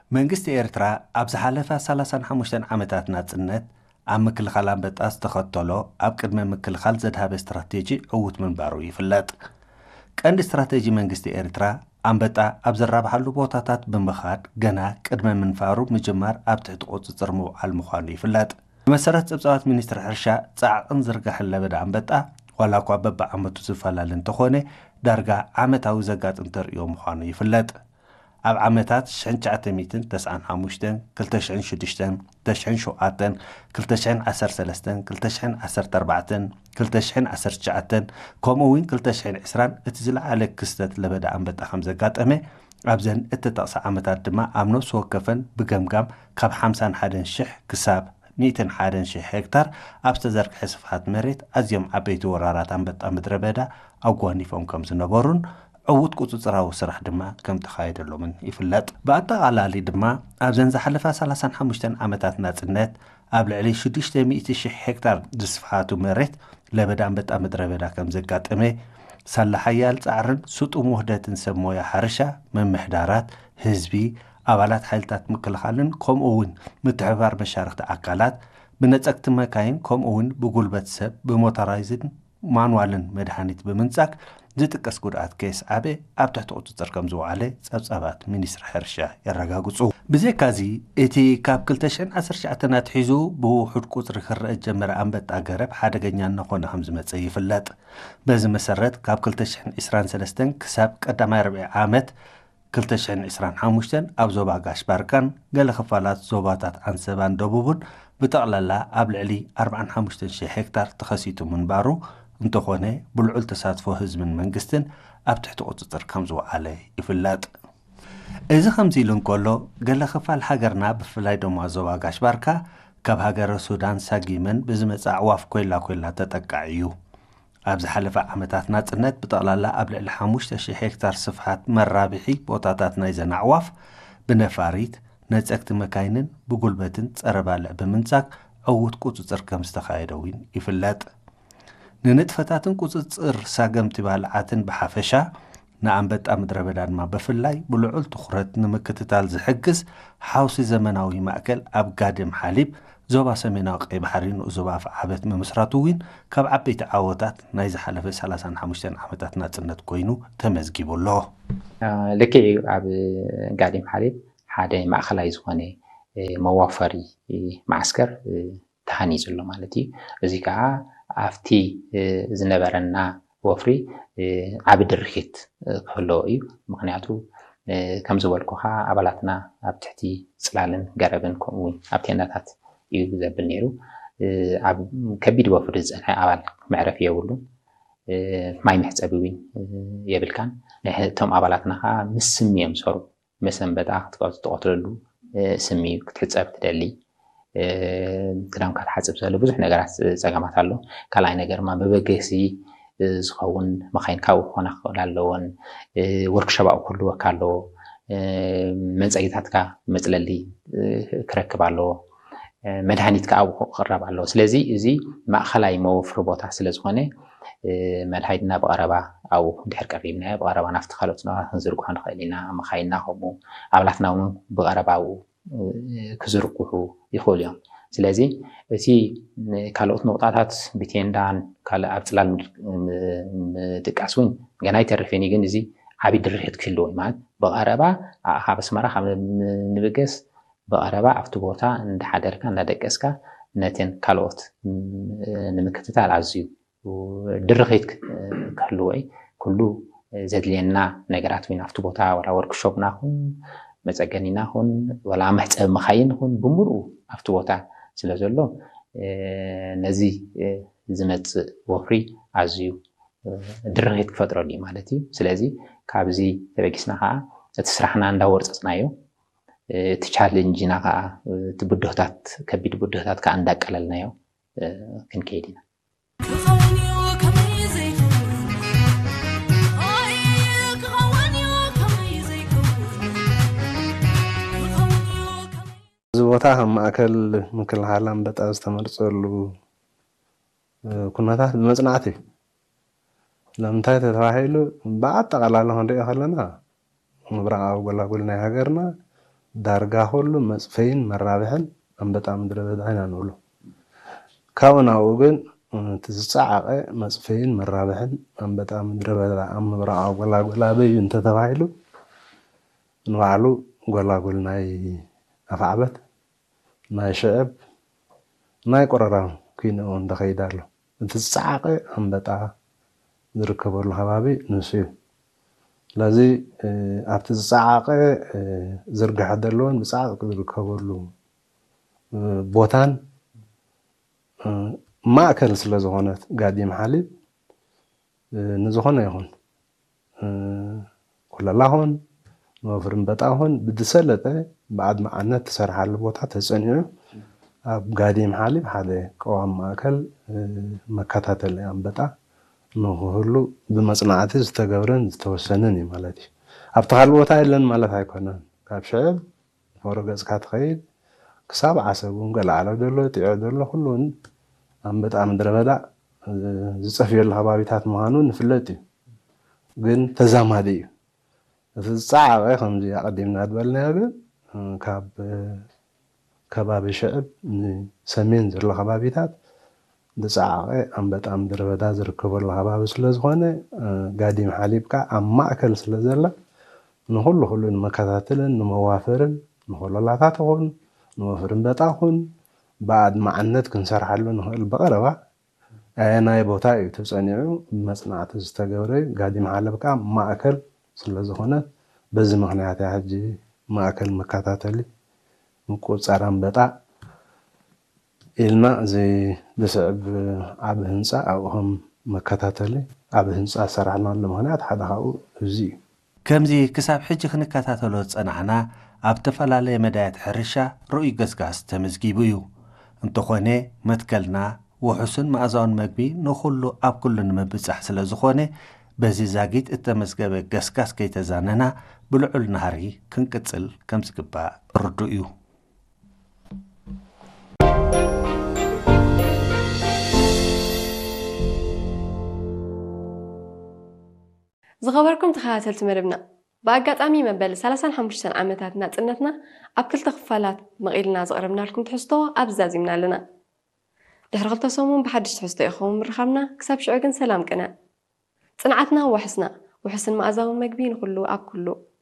መንግስቲ ኤርትራ ኣብ ዝሓለፈ 35 ዓመታት ናጽነት ኣብ ምክልኻል ኣንበጣ ዝተኸተሎ ኣብ ቅድመ ምክልኻል ዘድሃበ ስትራቴጂ ዕዉት ምንባሩ ይፍለጥ። ቀንዲ ስትራቴጂ መንግስቲ ኤርትራ ኣንበጣ ኣብ ዘራብሓሉ ቦታታት ብምኻድ ገና ቅድመ ምንፋሩ ምጅማር ኣብ ትሕቲ ቁጽጽር ምውዓል ምዃኑ ይፍለጥ። ብመሰረት ጽብጻባት ሚኒስትሪ ሕርሻ ጻዕቕን ዝርጋሕን ለበዳ ኣንበጣ ዋላ እኳ በብዓመቱ ዝፈላለ እንተኾነ ዳርጋ ዓመታዊ ዘጋጥም ተርእዮ ምዃኑ ይፍለጥ። ኣብ ዓመታት 1995 2006 2007 2013 2014 2019 ከምኡውን 2020 እቲ ዝለዓለ ክስተት ለበዳ ኣንበጣ ከም ዘጋጠመ ኣብዘን እተጠቕሳ ዓመታት ድማ ኣብ ነፍሲ ወከፈን ብገምጋም ካብ 51,000 ክሳብ 101,000 ሄክታር ኣብ ዝተዘርግሐ ስፍሓት መሬት ኣዝዮም ዓበይቲ ወራራት ኣንበጣ ምድረ በዳ ኣጓኒፎም ከም ዝነበሩን ዕዉት ቁጽጽራዊ ስራሕ ድማ ከም ተኻይደሎምን ይፍለጥ። ብኣጠቓላሊ ድማ ኣብዘን ዝሓለፈ 35 ዓመታት ናጽነት ኣብ ልዕሊ 600,000 ሄክታር ዝስፍሓቱ መሬት ለበዳ ኣንበጣ ምድረ በዳ ከም ዘጋጠመ ሳላ ሓያል ጻዕርን ስጡም ውህደትን ሰብ ሞያ ሓርሻ መምሕዳራት ህዝቢ ኣባላት ሓይልታት ምክልኻልን ከምኡውን ምትሕብባር መሻርክቲ ኣካላት ብነጸግቲ መካይን ከምኡውን ብጉልበት ሰብ ብሞተራይዝን ማንዋልን መድሃኒት ብምንጻግ ዝጥቀስ ጉድኣት ከይስዓበ ኣብ ትሕቲ ቁጽጽር ከም ዝወዓለ ጸብጻባት ሚኒስትሪ ሕርሻ የረጋግጹ። ብዘይካዚ እቲ ካብ 2019 ኣትሒዙ ብውሑድ ቁጽሪ ክረአ ጀመረ ኣንበጣ ገረብ ሓደገኛ እናኾነ ከም ዝመጸ ይፍለጥ። በዚ መሰረት ካብ 2023 ክሳብ ቀዳማይ ርብዒ ዓመት 2025 ኣብ ዞባ ጋሽ ባርካን ገለ ክፋላት ዞባታት ኣንሰባን ደቡብን ብጠቕላላ ኣብ ልዕሊ 45,000 ሄክታር ተኸሲቱ ምንባሩ እንተኾነ ብልዑል ተሳትፎ ህዝብን መንግስትን ኣብ ትሕቲ ቁጽጽር ከም ዝወዓለ ይፍለጥ። እዚ ከምዚ ኢሉ እንከሎ ገለ ክፋል ሃገርና ብፍላይ ድማ ዞባ ጋሽ ባርካ ካብ ሃገረ ሱዳን ሳጊመን ብዝመጽእ ኣዕዋፍ ኮይላ ተጠቃዕ እዩ። ኣብ ዝሓለፈ ዓመታት ናጽነት ብጠቕላላ ኣብ ልዕሊ 5,000 ሄክታር ስፍሓት መራብሒ ቦታታት ናይ ዘን ኣዕዋፍ ብነፋሪት ነጸግቲ መካይንን ብጉልበትን ጸረ ባልዕ ብምንጻግ ዕዉት ቁጽጽር ከም ዝተኻየደ እውን ይፍለጥ። ንንጥፈታትን ቁጽጽር ሳገምቲ ባልዓትን ብሓፈሻ ንኣንበጣ ምድረ በዳ ድማ ብፍላይ ብልዑል ትኹረት ንምክትታል ዝሕግዝ ሓውሲ ዘመናዊ ማእከል ኣብ ጋድም ሓሊብ ዞባ ሰሜናዊ ቀይ ባሕሪ ንኡዞባ ዓበት ምምስራቱ እውን ካብ ዓበይቲ ዓወታት ናይ ዝሓለፈ 35 ዓመታት ናጽነት ኮይኑ ተመዝጊቡ ኣሎ። ልክዕ ኣብ ጋድም ሓሊብ ሓደ ማእኸላይ ዝኾነ መዋፈሪ ማዕስከር ተሃኒጹ ኣሎ ማለት እዩ። እዚ ከዓ ኣብቲ ዝነበረና ወፍሪ ዓብ ድርኺት ክህልዎ እዩ። ምክንያቱ ከም ዝበልኩኻ ኣባላትና ኣብ ትሕቲ ጽላልን ገረብን ከምኡውን ኣብ ቴንዳታት እዩ ዘብል ነይሩ። ኣብ ከቢድ ወፍሪ ዝጸንሐ ኣባል መዕረፍ የብሉን፣ ማይ መሕጸቢ እውን የብልካን። እቶም ኣባላትና ከዓ ምስ ስሚ እዮም ዝሰሩ። መሰንበጣ ክትቆትለሉ ስሚ ክትሕጸብ ትደሊ ክዳንካ ትሓጽብ ዘሎ ብዙሕ ነገራት ጸገማት ኣሎ። ካልኣይ ነገር ድማ ብበገሲ ዝኸውን መኻይን ካብኡ ክኾና ክኽእል ኣለዎን፣ ወርክሾፕ ኣብኡ ክህልወካ ኣለዎ፣ መንጸጊታትካ መጽለሊ ክረክብ ኣለዎ፣ መድሃኒት ከዓ ኣብኡ ክቕረብ ኣለዎ። ስለዚ እዚ ማእኸላይ መወፍሪ ቦታ ስለ ዝኾነ መድሃኒትና ብቐረባ ኣብኡ እንድሕር ቀሪብናዮ ብቐረባ ናፍቲ ካልኦት ክንዝርግሖ ንኽእል ኢና። መኻይንና ከምኡ ኣባላትና እውን ብቐረባ ኣብኡ ክዝርግሑ ይኽእሉ እዮም። ስለዚ እቲ ካልኦት ነቁጣታት ብቴንዳን ካልእ ኣብ ጽላል ምጥቃስ እውን ገና ይተርፈኒ፣ ግን እዚ ዓብይ ድርሒት ክህልዎ ማለት ብቐረባ ካብ ኣስመራ ካብ ንብገስ ብቐረባ ኣብቲ ቦታ እንዳሓደርካ እንዳደቀስካ ነተን ካልኦት ንምክትታል ኣዝዩ ድርኺት ክህልዎ እዩ። ኩሉ ዘድልየና ነገራት እውን ኣብቲ ቦታ ወላ ወርክሾፕና ኹን መጸገኒና ኹን ወላ መሕጸቢ መኻይን ኹን ብምሉኡ ኣብቲ ቦታ ስለ ዘሎ ነዚ ዝመጽእ ወፍሪ ኣዝዩ ድርኺት ክፈጥረሉ እዩ ማለት እዩ። ስለዚ ካብዚ ተበጊስና ከዓ እቲ ስራሕና እንዳወርፀፅናዮ እቲ ቻሌንጅና ከዓ እቲ ብድሆታት ከቢድ ብድሆታት ከዓ እንዳቀለልናዮ ክንከይድ ኢና። እዚ ቦታ ከም ማእከል ምክልኻል ኣንበጣ ዝተመርጸሉ ኩነታት ብመጽናዕቲ እዩ። ለምንታይ ተተባሂሉ ብኣጠቓላላ ክንሪኦ ከለና ምብራቃዊ ጎላጉል ናይ ሃገርና ዳርጋ ሁሉ መጽፈይን መራብሕን ኣንበጣ ምድረ በዳ ኢና ንብሎ ካብኡ ናብኡ ግን ትዝፀዓቐ መጽፈይን መራብሕን ኣንበጣ ምድረ በዳ ኣብ ምብራቕ ጎላጎል ኣበይ እዩ እንተተባሂሉ ንባዕሉ ጎላጎል ናይ ኣፍዓበት ናይ ሽዕብ ናይ ቆረራን ኩንኡ እንደኸይዳ ኣሎ እቲ ዝፀዓቐ ኣንበጣ ዝርከበሉ ከባቢ ንሱ እዩ ስለዚ ኣብቲ ዝፀዓቐ ዝርግሐ ዘለዎን ብፃዕቕ ዝርከበሉ ቦታን ማእከል ስለ ዝኾነት ጋዲም ሓሊብ ንዝኾነ ይኹን ኩለላኹን ንወፍሪ ኣንበጣ ኹን ብዝሰለጠ ብዓድ መዓነት ትሰርሓሉ ቦታ ተፀኒዑ ኣብ ጋዲም ሓሊብ ሓደ ቀዋም ማእከል መከታተሊ ኣንበጣ ንክህሉ ብመፅናዕቲ ዝተገብረን ዝተወሰነን እዩ ማለት እዩ ኣብቲ ካልእ ቦታ የለን ማለት ኣይኮነን ካብ ሽዕብ ወሮ ገፅካ ትኸይድ ክሳብ ዓሰብ እውን ገላዓሎ ዘሎ ጥዑ ዘሎ ኩሉ ኣንበጣ ምድረ በዳ ዝፀፍየሉ ከባቢታት ምዃኑ ንፍለጥ እዩ ግን ተዛማዲ እዩ እቲ ዝፀዓቐ ከምዚ ኣቐዲምና ዝበልናዮ ግን ካብ ከባቢ ሽዕብ ንሰሜን ዘሎ ከባቢታት ዝፀዓቐ ኣንበጣ ምድረ በዳ ዝርከበሉ ከባቢ ስለ ዝኾነ ጋዲም ሓሊብካ ኣብ ማእከል ስለ ዘላ ንኩሉ ኩሉ ንመከታተልን ንመዋፈርን ንኮለላታት ኹን ንወፍሪ ኣንበጣ ኹን ብዓድ መዓነት ክንሰርሓሉ ንኽእል በቐረባ ናይ ቦታ እዩ ተፀኒዑ ብመፅናዕቲ ዝተገብረ ጋዲም ሓሊብካ ማእከል ስለ ዝኾነ በዚ ምክንያት ሕጂ ማእከል መከታተሊ ምቁፅፃር ኣንበጣ ኢልና እዚ ብስዕብ ዓብ ህንፃ ኣብኦም መከታተሊ ዓብ ህንፃ ሰራሕናሉ ምክንያት ሓደ ካብኡ እዚ እዩ ከምዚ ክሳብ ሕጂ ክንከታተሎ ፀናዕና ኣብ ተፈላለየ መዳያት ሕርሻ ርኡይ ገስጋስ ተመዝጊቡ እዩ እንተኾነ መትከልና ውሑስን ማእዛውን መግቢ ንኩሉ ኣብ ኩሉ ንምብፃሕ ስለ ዝኾነ በዚ ዛጊት እተመዝገበ ገስጋስ ከይተዛነና ብልዑል ናሃሪ ክንቅፅል ከም ዝግባእ ርዱእ እዩ ዝኸበርኩም ተኸታተልቲ መደብና ብኣጋጣሚ መበል 35 ዓመታት ናጽነትና ኣብ ክልተ ክፋላት መቒልና ዘቕረብናልኩም ትሕዝቶ ኣብዛዚምና ኣለና ድሕሪ 2 ሰሙን ብሓድሽ ትሕዝቶ ኢኹም ምርኻብና ክሳብ ሽዑ ግን ሰላም ቅነ ጽንዓትና ዋሕስና ውሕስን ማእዛውን መግቢ ንኹሉ ኣብ ኩሉ